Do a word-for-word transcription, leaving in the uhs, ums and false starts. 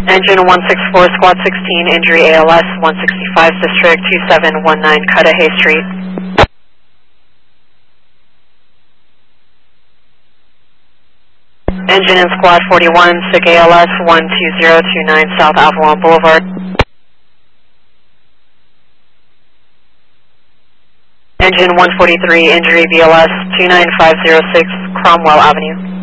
Engine one six four, Squad sixteen, injury A L S, one sixty-five, District two seven one nine, Cudahy Street. Engine in Squad forty-one, S I C A L S, one two zero two nine, South Avalon Boulevard. Engine one forty-three, injury B L S, two nine five zero six, Cromwell Avenue.